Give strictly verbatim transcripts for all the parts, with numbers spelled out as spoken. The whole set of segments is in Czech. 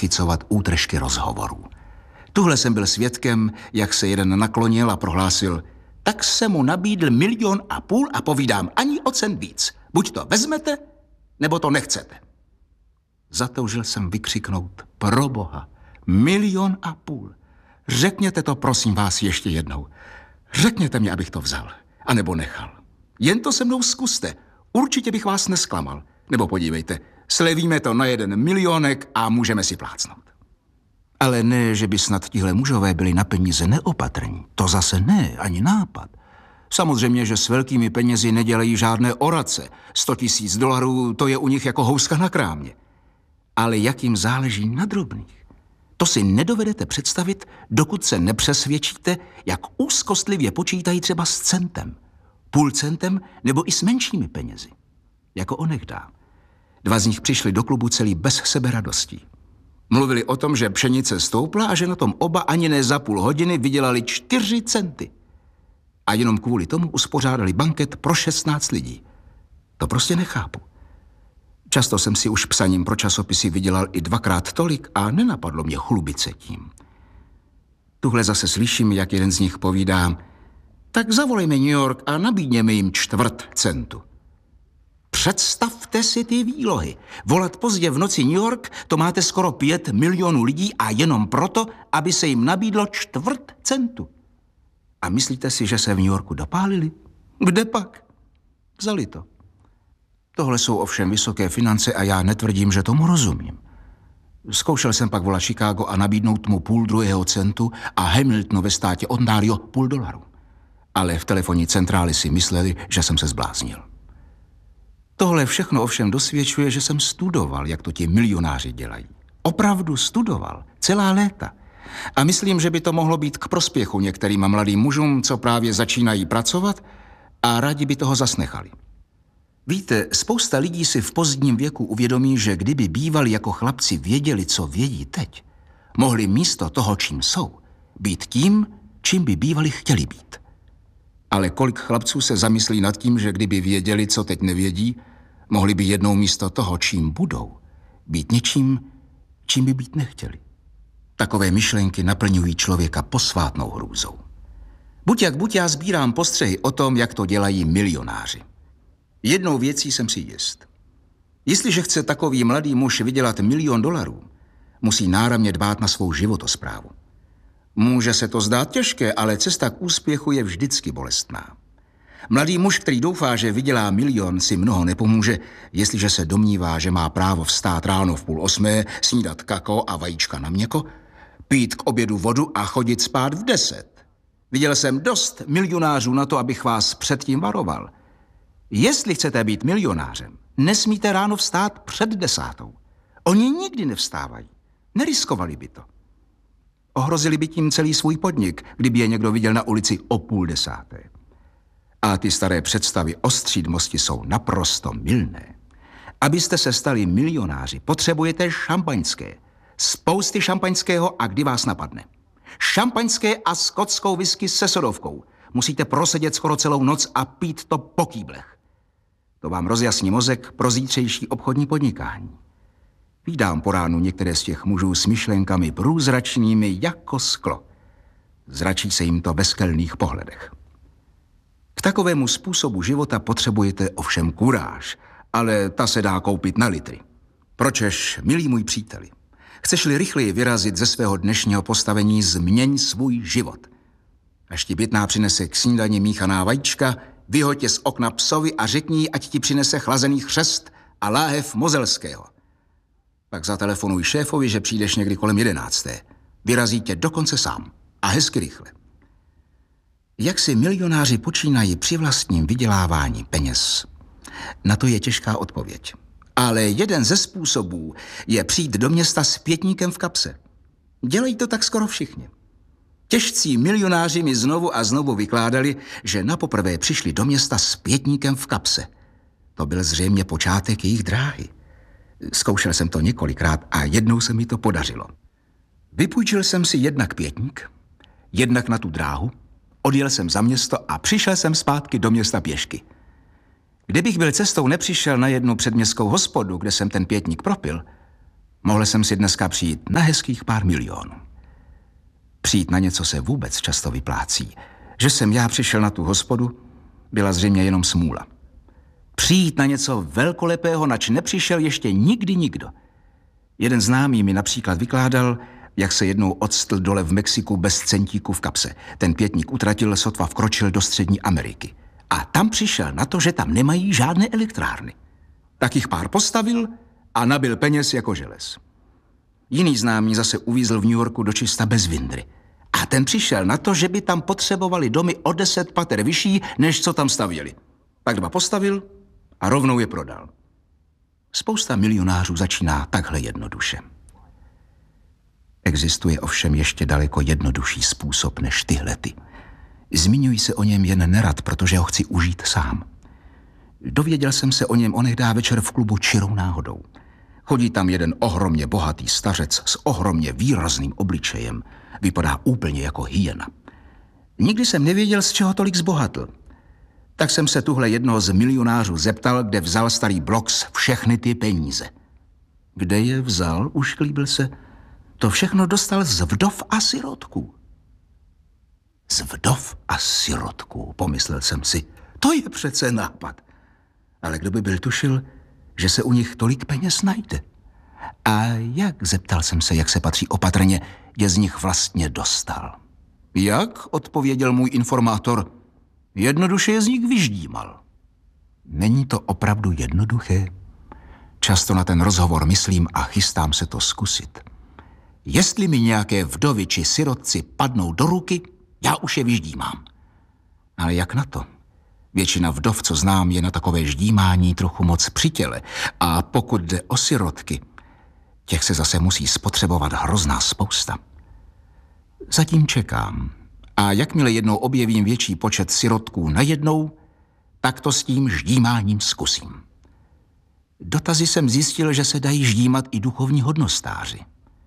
zachycovat útržky rozhovorů. Tuhle jsem byl svědkem, jak se jeden naklonil a prohlásil: tak se mu nabídl milion a půl a povídám, ani o cent víc. Buď to vezmete, nebo to nechcete. Zatoužil jsem vykřiknout: pro boha, milion a půl. Řekněte to, prosím vás, ještě jednou. Řekněte mi, abych to vzal, anebo nechal. Jen to se mnou zkuste. Určitě bych vás nesklamal. Nebo podívejte, slevíme to na jeden milionek a můžeme si plácnout. Ale ne, že by snad tihle mužové byli na peníze neopatrní. To zase ne, ani nápad. Samozřejmě, že s velkými penězi nedělají žádné orace. Sto tisíc dolarů, to je u nich jako houska na krámě. Ale jak jim záleží na drobných. To si nedovedete představit, dokud se nepřesvědčíte, jak úzkostlivě počítají třeba s centem, půl centem nebo i s menšími penězi. Jako onehda. Dva z nich přišli do klubu celý bez seberadostí. Mluvili o tom, že pšenice stoupla a že na tom oba ani ne za půl hodiny vydělali čtyři centy. A jenom kvůli tomu uspořádali banket pro šestnáct lidí. To prostě nechápu. Často jsem si už psaním pro časopisy vydělal i dvakrát tolik a nenapadlo mě chlubit se tím. Tuhle zase slyším, jak jeden z nich povídá: tak zavolejme New York a nabídněme jim čtvrt centu. Představte si ty výlohy. Volat pozdě v noci New York, to máte skoro pět milionů lidí a jenom proto, aby se jim nabídlo čtvrt centu. A myslíte si, že se v New Yorku dopálili? Kde pak? Vzali to. Tohle jsou ovšem vysoké finance a já netvrdím, že tomu rozumím. Zkoušel jsem pak volat Chicago a nabídnout mu půl druhého centu a Hamiltonu ve státě Ontario půl dolaru. Ale v telefonní centráli si mysleli, že jsem se zbláznil. Tohle všechno ovšem dosvědčuje, že jsem studoval, jak to ti milionáři dělají. Opravdu studoval, celá léta. A myslím, že by to mohlo být k prospěchu některým mladým mužům, co právě začínají pracovat a rádi by toho zasnechali. Víte, spousta lidí si v pozdním věku uvědomí, že kdyby bývali jako chlapci věděli, co vědí teď, mohli místo toho, čím jsou, být tím, čím by bývali chtěli být. Ale kolik chlapců se zamyslí nad tím, že kdyby věděli, co teď nevědí, mohli by jednou místo toho, čím budou, být něčím, čím by být nechtěli. Takové myšlenky naplňují člověka posvátnou hrůzou. Buď jak buď já sbírám postřehy o tom, jak to dělají milionáři. Jednou věcí jsem si jist. Jestliže chce takový mladý muž vydělat milion dolarů, musí náramně dbát na svou životosprávu. Může se to zdát těžké, ale cesta k úspěchu je vždycky bolestná. Mladý muž, který doufá, že vydělá milion, si mnoho nepomůže, jestliže se domnívá, že má právo vstát ráno v půl osmé, snídat kakao a vajíčka na měko, pít k obědu vodu a chodit spát v deset. Viděl jsem dost milionářů na to, abych vás předtím varoval. Jestli chcete být milionářem, nesmíte ráno vstát před desátou. Oni nikdy nevstávají. Neriskovali by to. Ohrozili by tím celý svůj podnik, kdyby je někdo viděl na ulici o půl desáté. A ty staré představy o střídmosti jsou naprosto mylné. Abyste se stali milionáři, potřebujete šampaňské. Spousty šampaňského a kdy vás napadne. Šampaňské a skotskou whisky se sodovkou. Musíte prosedět skoro celou noc a pít to po kýblech. To vám rozjasní mozek pro zítřejší obchodní podnikání. Vídám po ránu některé z těch mužů s myšlenkami průzračnými jako sklo. Zračí se jim to ve skelných pohledech. K takovému způsobu života potřebujete ovšem kuráž, ale ta se dá koupit na litry. Pročež, milý můj příteli, chceš-li rychleji vyrazit ze svého dnešního postavení, změň svůj život. Až ti bytná přinese k snídani míchaná vajíčka, vyhoď je z okna psovi a řekni, ať ti přinese chlazený chřest a láhev mozelského. Pak zatelefonuj šéfovi, že přijdeš někdy kolem jedenácté. Vyrazí tě dokonce sám. A hezky rychle. Jak si milionáři počínají při vlastním vydělávání peněz? Na to je těžká odpověď. Ale jeden ze způsobů je přijít do města s pětníkem v kapse. Dělají to tak skoro všichni. Těžcí milionáři mi znovu a znovu vykládali, že napoprvé přišli do města s pětníkem v kapse. To byl zřejmě počátek jejich dráhy. Zkoušel jsem to několikrát a jednou se mi to podařilo. Vypůjčil jsem si jednak pětník, jednak na tu dráhu, odjel jsem za město a přišel jsem zpátky do města pěšky. Kdybych byl cestou nepřišel na jednu předměstskou hospodu, kde jsem ten pětník propil, Mohl jsem si dneska přijít na hezkých pár milionů. Přijít na něco se vůbec často vyplácí. Že jsem já přišel na tu hospodu, byla zřejmě jenom smůla. Přijít na něco velkolepého, nač nepřišel ještě nikdy nikdo. Jeden známý mi například vykládal, jak se jednou odstl dole v Mexiku bez centíku v kapse. Ten pětník utratil, sotva vkročil do Střední Ameriky. A tam přišel na to, že tam nemají žádné elektrárny. Tak jich pár postavil a nabil peněz jako želez. Jiný známý zase uvízl v New Yorku dočista bez vindry. A ten přišel na to, že by tam potřebovali domy o deset pater vyšší, než co tam stavěli. Tak dva postavil a rovnou je prodal. Spousta milionářů začíná takhle jednoduše. Existuje ovšem ještě daleko jednodušší způsob než tyhlety. Zmiňuji se o něm jen nerad, protože ho chci užít sám. Dověděl jsem se o něm onehdá večer v klubu čirou náhodou. Chodí tam jeden ohromně bohatý stařec s ohromně výrazným obličejem. Vypadá úplně jako hyena. Nikdy jsem nevěděl, z čeho tolik zbohatl. Tak jsem se tuhle jednoho z milionářů zeptal, kde vzal starý Bloks všechny ty peníze. Kde je vzal, ušklíbil se. To všechno dostal z vdov a sirotků. Z vdov a sirotků, pomyslel jsem si. To je přece nápad. Ale kdo by byl tušil, že se u nich tolik peněz najde? A jak, zeptal jsem se, jak se patří opatrně, je z nich vlastně dostal. Jak, odpověděl můj informátor, jednoduše je z nich vyždímal. Není to opravdu jednoduché? Často na ten rozhovor myslím a chystám se to zkusit. Jestli mi nějaké vdovy či sirotci padnou do ruky, já už je vyždímám. Ale jak na to? Většina vdov, co znám, je na takové ždímání trochu moc při těle. A pokud jde o sirotky, těch se zase musí spotřebovat hrozná spousta. Zatím čekám. A jakmile jednou objevím větší počet sirotků najednou, tak to s tím ždímáním zkusím. Dotazy jsem zjistil, že se dají ždímat i duchovní hodnostáři.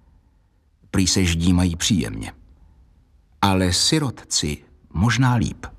Prý se ždímají příjemně. Ale sirotci možná líp.